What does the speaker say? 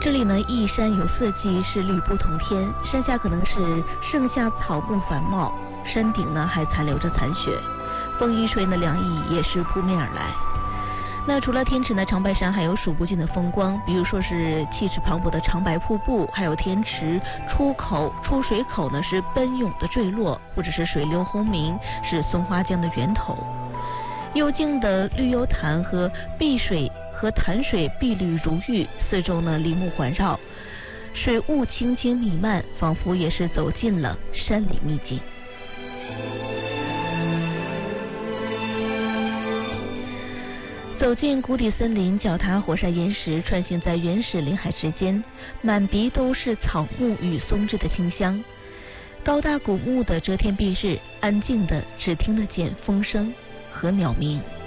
这里呢，一山有四季，是绿不同天。山下可能是盛夏草木繁茂，山顶呢还残留着残雪。风一吹呢，凉意也是扑面而来。那除了天池呢，长白山还有数不尽的风光，比如说是气势磅礴的长白瀑布，还有天池出水口呢是奔涌的坠落，或者是水流轰鸣，是松花江的源头。幽静的绿幽潭和潭水碧绿如玉，四周呢林木环绕，水雾轻轻弥漫，仿佛也是走进了山里秘境。走进谷底森林，脚踏火山岩石，穿行在原始林海之间，满鼻都是草木与松枝的清香。高大古木的遮天蔽日，安静的只听得见风声和鸟鸣。